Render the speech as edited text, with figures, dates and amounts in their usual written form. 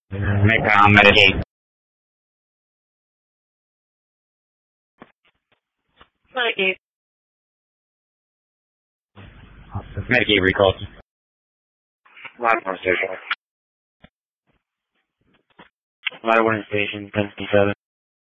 Medicaid. Medicaid. Medicaid recalls. Line 1 station. Line 1 station, 1057.